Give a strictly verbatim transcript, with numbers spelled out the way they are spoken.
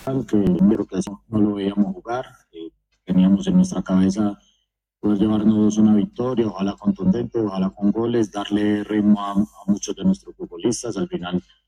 que creo que eso no lo veíamos jugar. Eh, teníamos en nuestra cabeza poder llevarnos una victoria, ojalá contundente, ojalá con goles, darle ritmo a, a muchos de nuestros futbolistas. Al final